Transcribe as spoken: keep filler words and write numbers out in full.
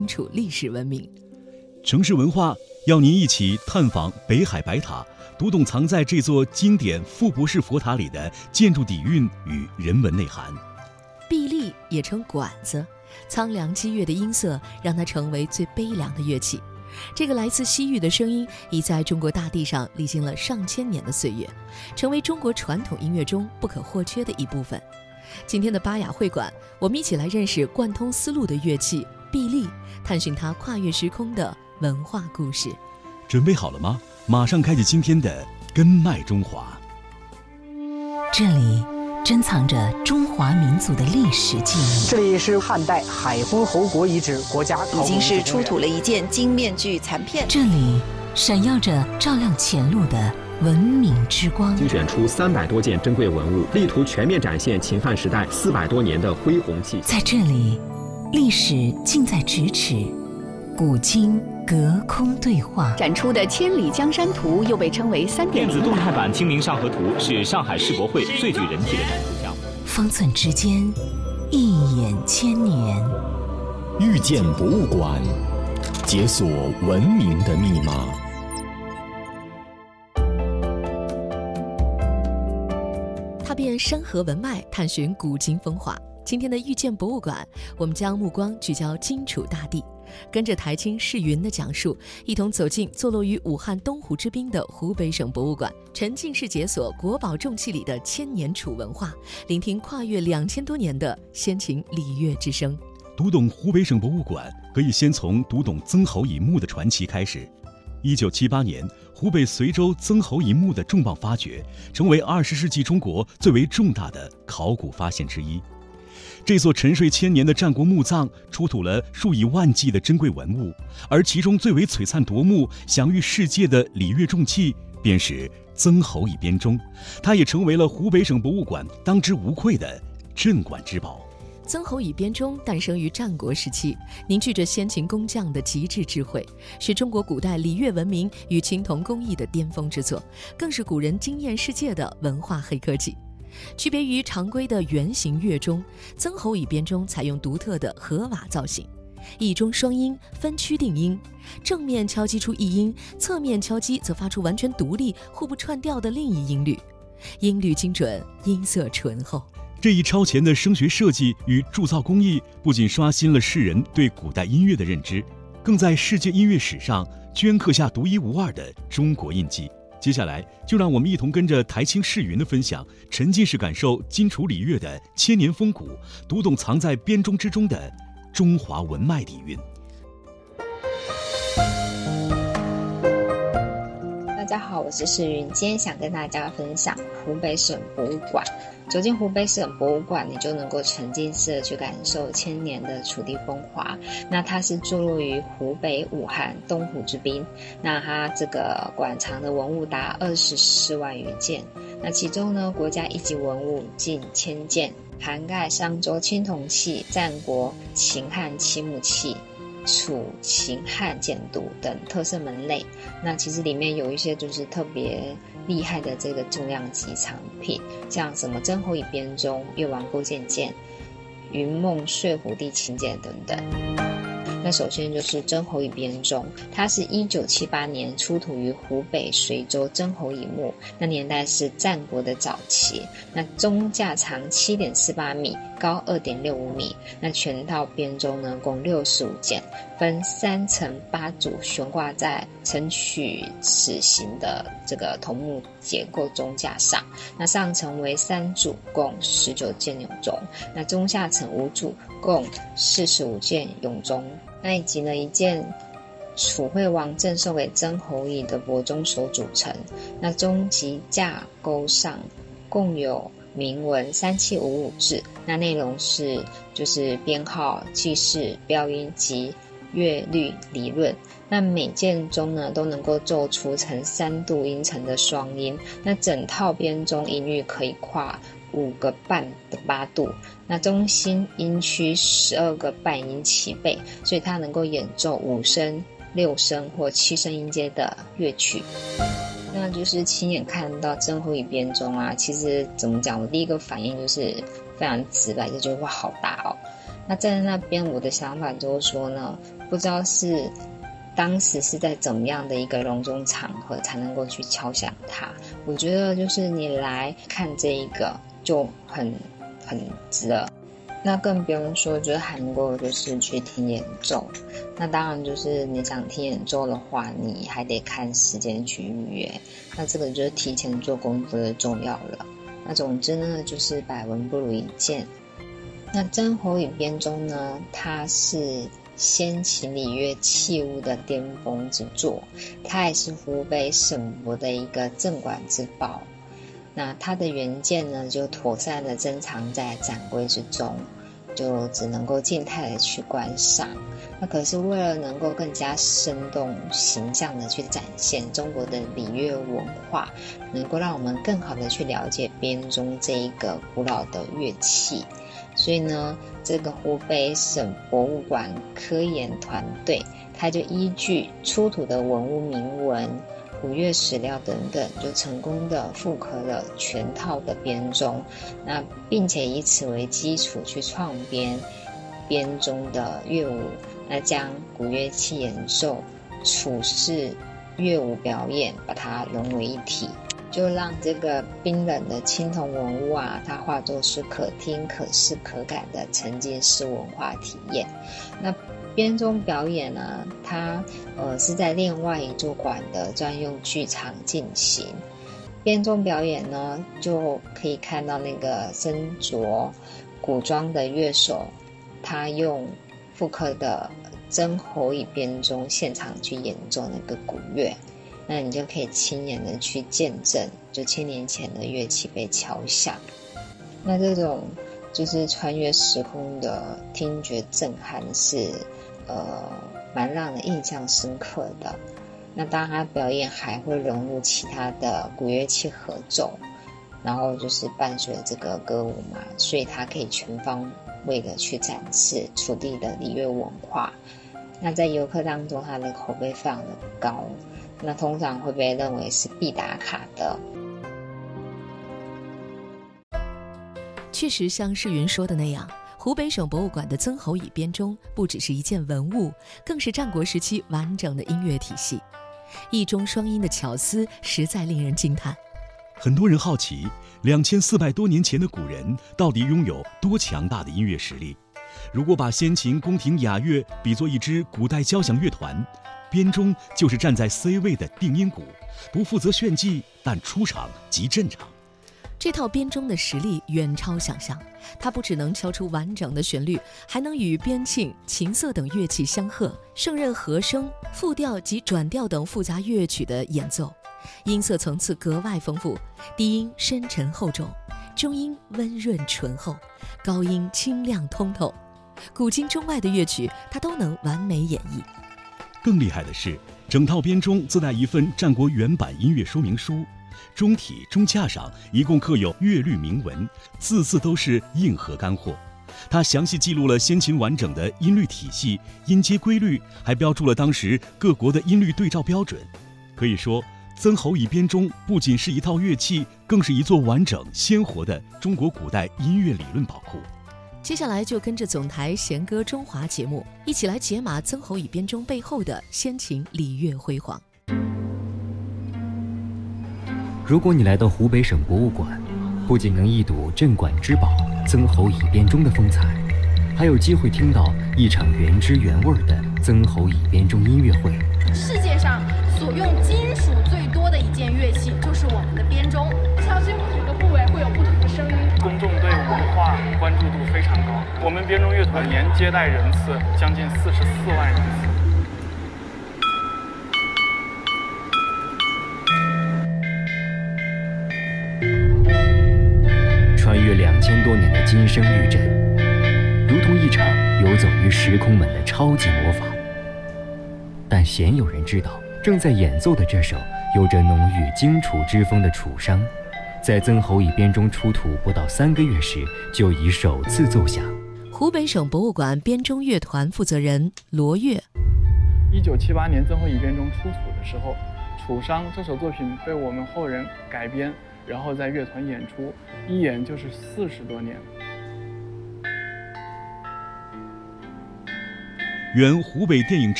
楚历史文明。 城市文化要您一起探访北海白塔，读懂藏在这座经典傅博式佛塔里的建筑底蕴与人文内涵。 碧丽也称管子，苍凉激越的音色让它成为最悲凉的乐器。这个来自西域的声音已在中国大地上历经了上千年的岁月，成为中国传统音乐中不可或缺的一部分。今天的巴雅会馆，我们一起来认识贯通丝路的乐器碧丽，探寻它跨越时空的文化故事。 准备好了吗？马上开启今天的根脉中华。 这里珍藏着中华民族的历史记忆。 这里是汉代海昏侯国遗址国家考古已经是出土了一件金面具残片。 这里闪耀着照亮前路的文明之光， 精选出三百多件珍贵文物，力图全面展现秦汉时代四百多年的恢弘气。 在这里，历史近在咫尺，古今隔空对话。 展出的《千里江山图》又被称为三点零电子动态版《清明上河图》是上海世博会最具人气的展出项目。 方寸之间，一眼千年。 遇见博物馆，解锁文明的密码。 踏遍山河文脉，探寻古今风华。今天的遇见博物馆，我们将目光聚焦荆楚大地，跟着台青世云的讲述，一同走进坐落于武汉东湖之滨的湖北省博物馆，沉浸式解锁国宝重器里的千年楚文化，聆听跨越两千多年的先秦礼乐之声。 读懂湖北省博物馆，可以先从读懂曾侯乙墓的传奇开始。一九七八年，湖北随州曾侯乙墓的重磅发掘，成为二十世纪中国最为重大的考古发现之一。这座沉睡千年的战国墓葬出土了数以万计的珍贵文物，而其中最为璀璨夺目、享誉世界的礼乐重器，便是曾侯乙编钟，它也成为了湖北省博物馆当之无愧的镇馆之宝。 曾侯乙编钟诞生于战国时期，凝聚着先秦工匠的极致智慧，是中国古代礼乐文明与青铜工艺的巅峰之作，更是古人惊艳世界的文化黑科技。区别于常规的圆形乐钟，曾侯乙编钟采用独特的合瓦造型，一中双音，分区定音，正面敲击出一音，侧面敲击则发出完全独立、互不串调的另一音律，音律精准，音色醇厚。 这一超前的声学设计与铸造工艺，不仅刷新了世人对古代音乐的认知，更在世界音乐史上镌刻下独一无二的中国印记。接下来，就让我们一同跟着台青世云的分享，沉浸式感受荆楚礼乐的千年风骨，读懂藏在编钟之中的中华文脉底蕴。 大家好，我是世云，今天想跟大家分享湖北省博物馆。走进湖北省博物馆，你就能够沉浸式的去感受千年的楚地风华。那它是坐落于湖北武汉东湖之滨，那它这个馆藏的文物达二十四万余件，那其中呢，国家一级文物近千件，涵盖商周青铜器、战国、秦汉漆木器、楚、秦、汉简牍等特色门类。那其实里面有一些就是特别厉害的这个重量级藏品，像什么曾侯乙编钟、越王勾践剑、云梦睡虎地秦简等等。那首先就是曾侯乙编钟，它是一九七八年出土于湖北随州曾侯乙墓，那年代是战国的早期。那钟架长七点四八米，高二点六五米。那全套编钟呢，共六十五件，分三层八组悬挂在呈曲齿形的这个桐木结构钟架上。那上层为三组，共十九件永钟。那中下层五组，共四十五件永钟。那以及呢一件楚惠王赠送给曾侯乙的帛钟所组成。那钟及架钩上共有铭文三七五五字，那内容是就是编号、记事、标音及乐律理论。那每件钟呢都能够奏出呈三度音程的双音，那整套编钟音域可以跨五个半的八度，那中心音区十二个半音齐备，所以它能够演奏五声、六声或七声音阶的乐曲。那就是亲眼看到曾侯乙编钟啊，其实怎么讲，我第一个反应就是非常直白，就觉得哇好大哦。那站在那边，我的想法就是说呢， 不知道是当时是在怎么样的一个隆重场合才能够去敲响它。我觉得就是你来看这一个就很很值得。那更不用说就是还能够就是去听演奏。那当然就是你想听演奏的话，你还得看时间去预约，那这个就是提前做功夫的重要了。那总之呢，就是百闻不如一见。那曾侯乙编钟呢，它是先秦礼乐器物的巅峰之作，它也是湖北省博的一个镇馆之宝。那它的原件呢，就妥善的珍藏在展柜之中，就只能够静态的去观赏。那可是为了能够更加生动形象的去展现中国的礼乐文化，能够让我们更好的去了解编钟这一个古老的乐器，所以呢，这个湖北省博物馆科研团队，它就依据出土的文物铭文、古乐史料等等，就成功的复刻了全套的编钟，那并且以此为基础去创编编钟的乐舞，那将古乐器演奏、处事、乐舞表演，把它融为一体，就让这个冰冷的青铜文物啊，它化作是可听、可视、可感的沉浸式文化体验。那编钟表演呢，它呃是在另外一座馆的专用剧场进行。编钟表演呢，就可以看到那个身着古装的乐手，他用复刻的曾侯乙编钟现场去演奏那个古乐，那你就可以亲眼的去见证，就千年前的乐器被敲响。那这种就是穿越时空的听觉震撼是呃蛮让人印象深刻的。那当然他表演还会融入其他的古乐器合奏，然后就是伴随这个歌舞嘛，所以它可以全方位的去展示楚地的礼乐文化。那在游客当中，它的口碑非常的高，那通常会被认为是必打卡的。 确实像世云说的那样，湖北省博物馆的曾侯乙编钟不只是一件文物，更是战国时期完整的音乐体系。一中双音的巧思实在令人惊叹。 很多人好奇，两千四百多年前的古人到底拥有多强大的音乐实力？如果把先秦宫廷雅乐比作一支古代交响乐团，编钟就是站在 C 位的定音鼓，不负责炫技，但出场即震场。 这套编钟的实力远超想象，它不只能敲出完整的旋律，还能与边磬、琴瑟等乐器相和，胜任和声、复调及转调等复杂乐曲的演奏。音色层次格外丰富，低音深沉厚重，中音温润醇厚，高音清亮通透，古今中外的乐曲它都能完美演绎。 更厉害的是，整套编钟自带一份战国原版音乐说明书，钟体、钟架上一共刻有乐律铭文，字字都是硬核干货。它详细记录了先秦完整的音律体系、音阶规律，还标注了当时各国的音律对照标准。可以说，曾侯乙编钟不仅是一套乐器，更是一座完整鲜活的中国古代音乐理论宝库。 接下来就跟着总台弦歌中华节目，一起来解码曾侯乙编钟背后的先秦礼乐辉煌。 如果你来到湖北省博物馆，不仅能一睹镇馆之宝曾侯乙编钟的风采，还有机会听到一场原汁原味的曾侯乙编钟音乐会。 世界上所用金属最多的一件乐器就是我们的编钟，敲击不同的部位会有不同的声音。 公众对文化关注度非常高，我们编钟乐团年接待人次将近四十四万人次。 穿越两千多年的金声玉振，如同一场游走于时空门的超级魔法。但鲜有人知道，正在演奏的这首有着浓郁荆楚之风的《楚商》，在曾侯乙编钟出土不到三个月时，就已首次奏响。 湖北省博物馆编钟乐团负责人罗跃。 一九七八年曾侯乙编钟出土的时候，《楚商》这首作品被我们后人改编，然后在乐团演出，一演就是四十多年。 原湖北电影制